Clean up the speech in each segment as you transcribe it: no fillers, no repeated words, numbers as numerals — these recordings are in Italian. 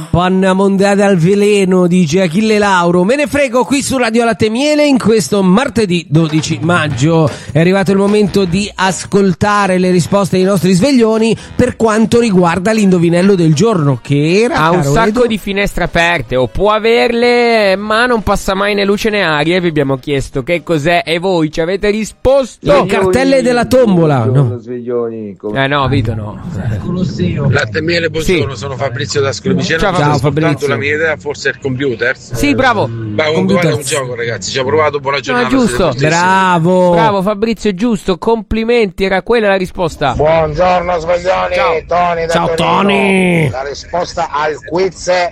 Panna mondata al veleno, dice Achille Lauro. Me ne frego qui su Radio Latte e Miele in questo martedì 12 maggio. È arrivato il momento di ascoltare le risposte dei nostri sveglioni per quanto riguarda l'indovinello del giorno, che era... Ha un sacco di finestre aperte, o può averle, ma non passa mai né luce né aria. E vi abbiamo chiesto che cos'è e voi ci avete risposto. Le cartelle della tombola. No. Sveglioni, No, Vito, no. Latte e Miele, buongiorno, sono Fabrizio da Scroviceno. Ciao Fabrizio. La mia idea forse è il computer. Sì, bravo. Ma comunque è un gioco, ragazzi. Ci ho provato, buona giornata. No, giusto. Bravo Fabrizio, giusto. Complimenti, era quella la risposta. Buongiorno sveglioni. Ciao. Tony da Ciao, Torino. Tony. La risposta al quiz è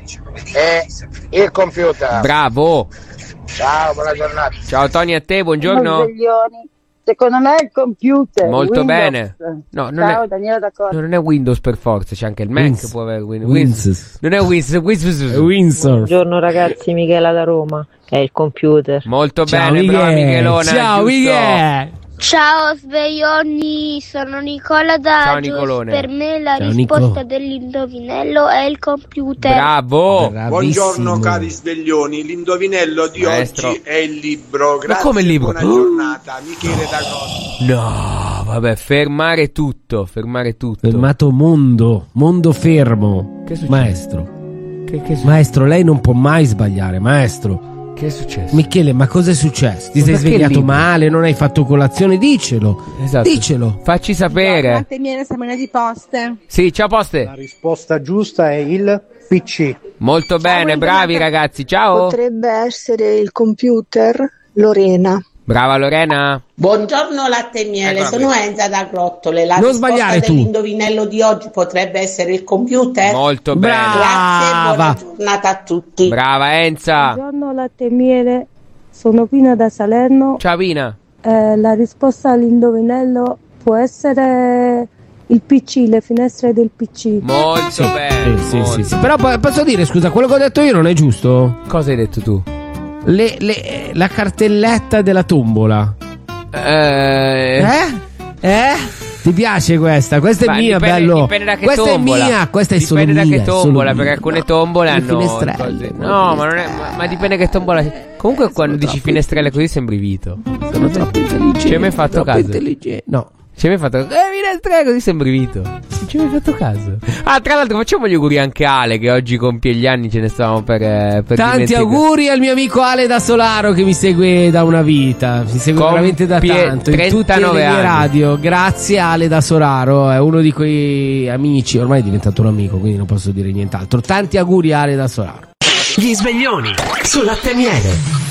il computer. Bravo. Ciao, buona giornata. Ciao Tony, a te, buongiorno. Sveglioni. Secondo me è il computer. Molto Windows. bene. No, non Ciao è... Daniela D'accordo. No, non è Windows per forza, c'è anche il Mac che può avere Windows. Non è Windows. Windsor. Buongiorno ragazzi, Michela da Roma, è il computer. Molto Ciao, bene, brava Miguel. Michelona. Ciao giusto. Miguel. Ciao sveglioni, sono Nicola da Ciao, Agios. Nicolone. Per me la Ciao, risposta Nico. dell'indovinello è il computer. Bravo. Buongiorno cari sveglioni, l'indovinello di Maestro. oggi è il libro. Grazie, come il libro? buona giornata, Michele da Costa. No, vabbè, fermare tutto. Fermato mondo fermo. Che succede? Maestro. Che Maestro, lei non può mai sbagliare, maestro. è successo? Michele, ma cosa è successo? Ti Ma sei perché svegliato libro? male, non hai fatto colazione? Dicelo. Esatto. Dicelo. Facci sapere. Latte e Miele, Sabrina di Poste. Sì, ciao Poste. La risposta giusta è il PC. Molto bene, bravi ragazzi, ciao. Potrebbe essere il computer. Lorena. Brava Lorena. Buongiorno Latte e Miele, sono Enza da Grottole. La Non risposta sbagliare tu. dell'indovinello di oggi potrebbe essere il computer? Molto bene. Grazie e buona giornata a tutti. Brava Enza. Buongiorno Latte e Miele, sono Pina da Salerno. Ciao Pina. La risposta all'indovinello può essere il PC, le finestre del PC. Molto bene. Sì. Però posso dire, scusa, quello che ho detto io non è giusto? Cosa hai detto tu? La cartelletta della tombola. Ti piace questa? Questa è mia, bello. Dipende da che questa tombola. è mia, questa è solo mia. Dipende da che tombola, solo perché mia. alcune tombole Le hanno finestrelle. No, ma non è. Ma dipende che tombola. Comunque quando dici finestrelle così sembri Vito. Sono troppo intelligente. Ci hai mai fatto troppo caso? intelligente. No. Ci hai mai fatto finestrelle così sembri Vito. Non ci hai mai fatto caso. Ah, tra l'altro facciamo gli auguri anche a Ale, che oggi compie gli anni, ce ne stavamo per Tanti dimenticare. auguri al mio amico Ale da Solaro, che mi segue da una vita. Mi segue veramente da tanto in tutte le 39 mie anni. radio. Grazie Ale da Solaro, è uno di quei amici. Ormai è diventato un amico, quindi non posso dire nient'altro. Tanti auguri Ale da Solaro. Gli sveglioni su Latte e Miele.